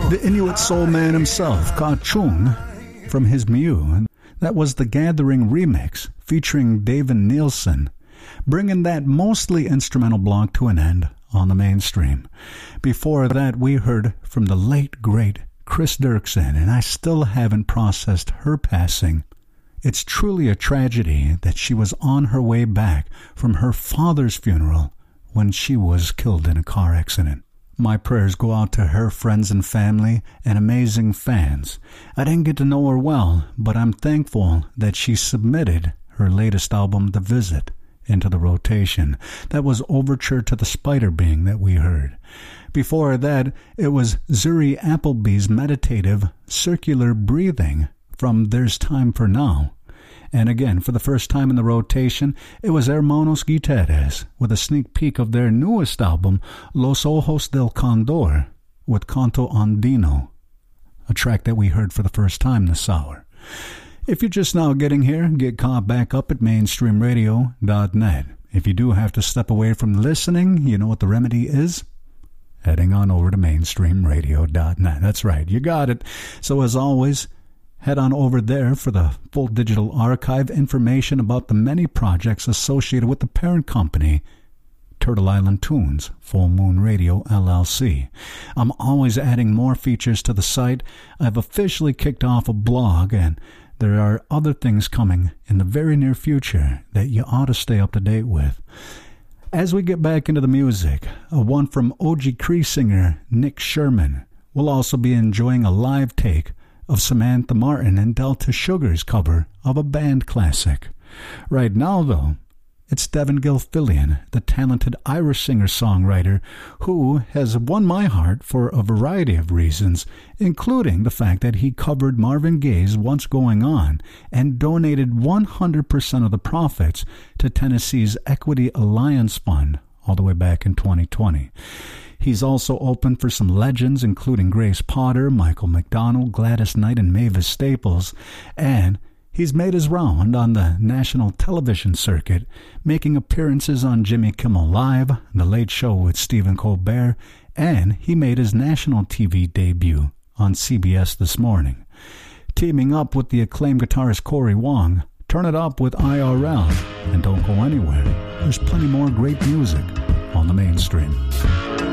The Inuit soul man himself, Ka Chung, from his Mew. That was the Gathering remix featuring David Nielsen, bringing that mostly instrumental block to an end on the mainstream. Before that, we heard from the late, great Chris Dirksen, and I still haven't processed her passing. It's truly a tragedy that she was on her way back from her father's funeral when she was killed in a car accident. My prayers go out to her friends and family and amazing fans. I didn't get to know her well, but I'm thankful that she submitted her latest album, The Visit, into the rotation. That was Overture to the Spider Being that we heard. Before that, it was Zuri Appleby's meditative circular breathing from There's Time for Now. And again, for the first time in the rotation, it was Hermanos Guitierrez with a sneak peek of their newest album, Los Ojos del Condor, with Canto Andino, a track that we heard for the first time this hour. If you're just now getting here, get caught back up at mainstreamradio.net. If you do have to step away from listening, you know what the remedy is? Heading on over to mainstreamradio.net. That's right, you got it. So as always, head on over there for the full digital archive information about the many projects associated with the parent company, Turtle Island Tunes, Full Moon Radio, LLC. I'm always adding more features to the site. I've officially kicked off a blog, and there are other things coming in the very near future that you ought to stay up to date with. As we get back into the music, one from OG Cree singer Nick Sherman will also be enjoying a live take of Samantha Martin and Delta Sugar's cover of a band classic. Right now, though, it's Devin Gilfillian, the talented Irish singer-songwriter who has won my heart for a variety of reasons, including the fact that he covered Marvin Gaye's What's Going On and donated 100% of the profits to Tennessee's Equity Alliance Fund all the way back in 2020. He's also opened for some legends, including Grace Potter, Michael McDonald, Gladys Knight, and Mavis Staples, and he's made his round on the national television circuit, making appearances on Jimmy Kimmel Live, The Late Show with Stephen Colbert, and he made his national TV debut on CBS This Morning. Teaming up with the acclaimed guitarist Corey Wong, turn it up with IRL, and don't go anywhere. There's plenty more great music on the mainstream.